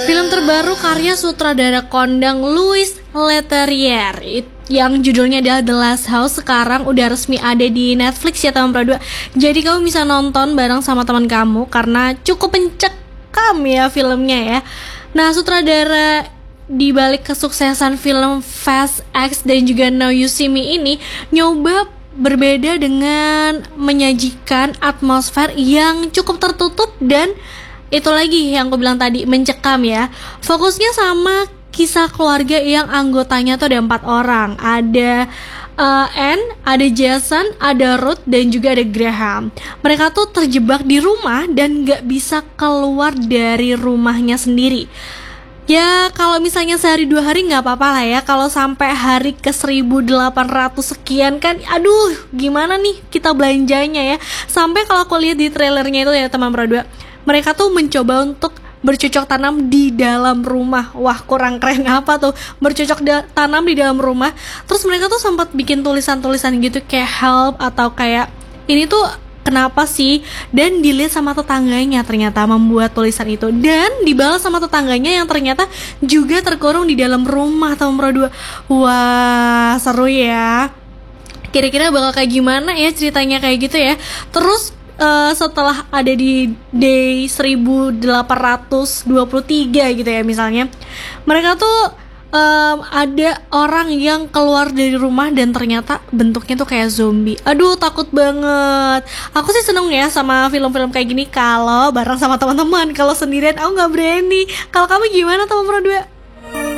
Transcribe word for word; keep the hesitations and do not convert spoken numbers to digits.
Film terbaru karya sutradara kondang Louis Leterrier yang judulnya adalah The Last House sekarang udah resmi ada di Netflix ya teman Pro dua. Jadi kamu bisa nonton bareng sama teman kamu karena cukup mencekam ya filmnya ya. Nah, sutradara di balik kesuksesan film Fast X dan juga Now You See Me ini nyoba berbeda dengan menyajikan atmosfer yang cukup tertutup dan itu lagi yang aku bilang tadi, mencekam ya. Fokusnya sama kisah keluarga yang anggotanya tuh ada empat orang. Ada uh, Anne, ada Jason, ada Ruth, dan juga ada Graham. Mereka tuh terjebak di rumah dan gak bisa keluar dari rumahnya sendiri. Ya kalau misalnya sehari dua hari gak apa-apa lah ya. Kalau sampai hari ke seribu delapan ratus sekian kan, aduh gimana nih kita belanjanya ya. Sampai kalau aku lihat di trailernya itu ya teman Pro dua, mereka tuh mencoba untuk bercocok tanam di dalam rumah. Wah, kurang keren apa tuh bercocok da- tanam di dalam rumah. Terus mereka tuh sempat bikin tulisan-tulisan gitu kayak help atau kayak ini tuh kenapa sih, dan dilihat sama tetangganya ternyata membuat tulisan itu dan dibalas sama tetangganya yang ternyata juga terkurung di dalam rumah teman Pro dua. Wah, seru ya. Kira-kira bakal kayak gimana ya ceritanya kayak gitu ya. Terus Uh, setelah ada di day seribu delapan ratus dua puluh tiga gitu ya misalnya, mereka tuh um, ada orang yang keluar dari rumah dan ternyata bentuknya tuh kayak zombie. Aduh, takut banget. Aku sih seneng ya sama film-film kayak gini kalau bareng sama teman-teman. Kalau sendirian aku nggak berani. Kalau kamu gimana teman Pro dua?